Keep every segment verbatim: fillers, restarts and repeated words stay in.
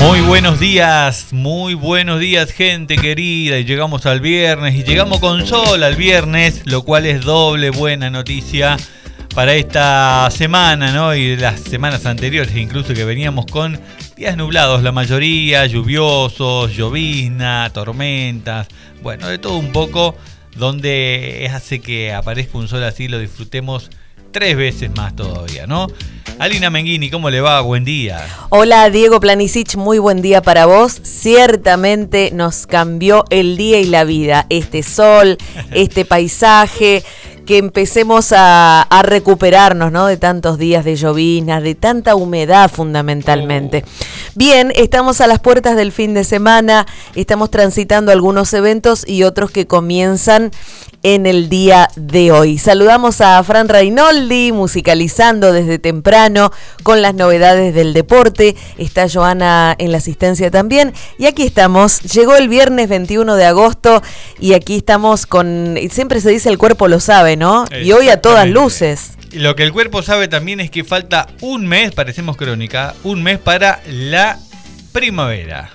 Muy buenos días, muy buenos días, gente querida. Y llegamos al viernes y llegamos con sol al viernes, lo cual es doble buena noticia para esta semana, ¿no? Y de las semanas anteriores, incluso, que veníamos con días nublados, la mayoría, lluviosos, llovizna, tormentas, bueno, de todo un poco, donde hace que aparezca un sol así, lo disfrutemos tres veces más todavía, ¿no? Alina Menghini, ¿cómo le va? Buen día. Hola, Diego Planisic, muy buen día para vos. Ciertamente nos cambió el día y la vida. Este sol, este paisaje, que empecemos a, a recuperarnos, ¿no? De tantos días de lloviznas, de tanta humedad fundamentalmente. Oh. Bien, estamos a las puertas del fin de semana, estamos transitando algunos eventos y otros que comienzan en el día de hoy. Saludamos a Fran Rainoldi, musicalizando desde temprano con las novedades del deporte. Está Joana en la asistencia también. Y aquí estamos, llegó el viernes veintiuno de agosto y aquí estamos con, siempre se dice el cuerpo lo sabe, ¿no? Y hoy a todas luces. Lo que el cuerpo sabe también es que falta un mes, parecemos crónica, un mes para la primavera.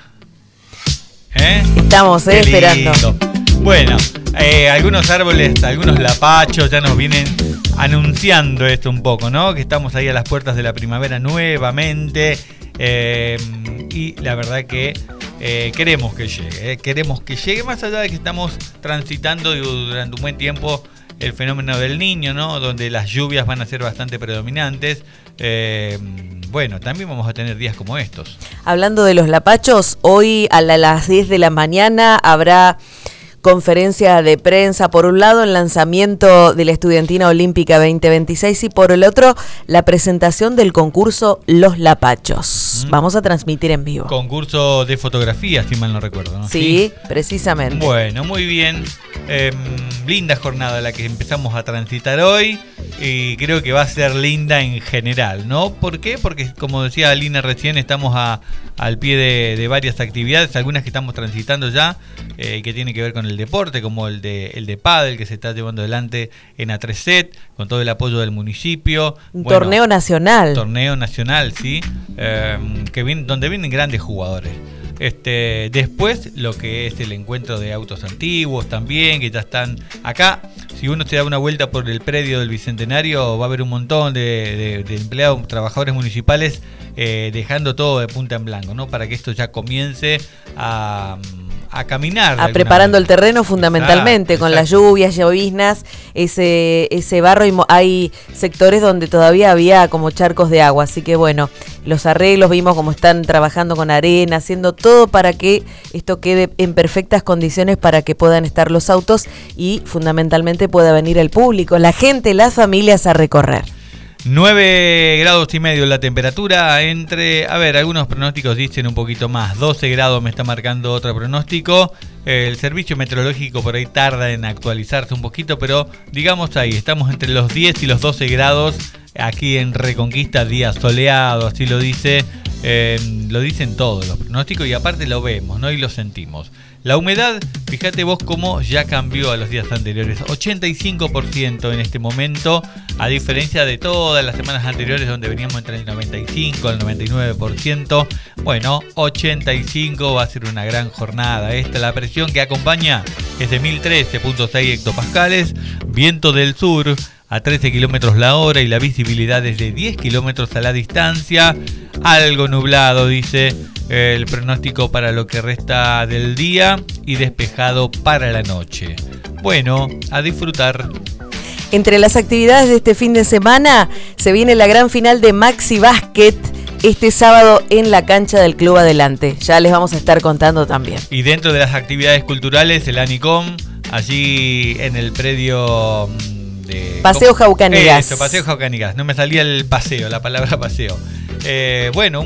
¿Eh? Estamos eh, esperando. Bueno, eh, algunos árboles, algunos lapachos ya nos vienen anunciando esto un poco, ¿no? Que estamos ahí a las puertas de la primavera nuevamente. Eh, y la verdad que eh, queremos que llegue, eh, queremos que llegue, más allá de que estamos transitando durante un buen tiempo el fenómeno del Niño, ¿no? Donde las lluvias van a ser bastante predominantes. Eh, bueno, también vamos a tener días como estos. Hablando de los lapachos, hoy a las diez de la mañana habrá conferencia de prensa, por un lado el lanzamiento de la Estudiantina Olímpica veinte veintiséis y por el otro la presentación del concurso Los Lapachos. Mm. Vamos a transmitir en vivo. Concurso de fotografía, si mal no recuerdo, ¿no? Sí, sí, precisamente. Bueno, muy bien. Eh, linda jornada la que empezamos a transitar hoy y creo que va a ser linda en general, ¿no? ¿Por qué? Porque, como decía Alina recién, estamos a, al pie de, de varias actividades, algunas que estamos transitando ya, eh, que tienen que ver con el deporte, como el de el de pádel que se está llevando adelante en Atreset, con todo el apoyo del municipio. Un bueno, torneo nacional. Torneo nacional, sí, eh, que viene, donde vienen grandes jugadores. Este, después lo que es el encuentro de autos antiguos también, que ya están acá. Si uno se da una vuelta por el predio del Bicentenario, va a haber un montón de, de, de empleados, trabajadores municipales eh, dejando todo de punta en blanco, ¿no? Para que esto ya comience a, a caminar. A preparando manera. El terreno fundamentalmente, exacto, con exacto. Las lluvias, lloviznas, ese, ese barro, y hay sectores donde todavía había como charcos de agua, así que bueno, los arreglos, vimos cómo están trabajando con arena, haciendo todo para que esto quede en perfectas condiciones para que puedan estar los autos y fundamentalmente pueda venir el público, la gente, las familias a recorrer. nueve grados y medio la temperatura, entre, a ver, algunos pronósticos dicen un poquito más, doce grados me está marcando otro pronóstico. El servicio meteorológico por ahí tarda en actualizarse un poquito, pero digamos ahí, estamos entre los diez y los doce grados aquí en Reconquista, día soleado, así lo dice, eh, lo dicen todos los pronósticos y aparte lo vemos, ¿no? Y lo sentimos. La humedad, fíjate vos cómo ya cambió a los días anteriores, ochenta y cinco por ciento en este momento, a diferencia de todas las semanas anteriores donde veníamos entre el noventa y cinco al noventa y nueve por ciento. Bueno, ochenta y cinco va a ser una gran jornada esta. La presión que acompaña es de mil trece punto seis hectopascales, viento del sur a trece kilómetros la hora y la visibilidad es de diez kilómetros a la distancia. Algo nublado, dice el pronóstico para lo que resta del día y despejado para la noche. Bueno, a disfrutar. Entre las actividades de este fin de semana se viene la gran final de Maxi Básquet este sábado en la cancha del Club Adelante. Ya les vamos a estar contando también. Y dentro de las actividades culturales, el ANICOM, allí en el predio de Paseo Jaucanigas. Eso, Paseo Jaucanigas. No me salía el paseo, la palabra paseo. Eh, bueno,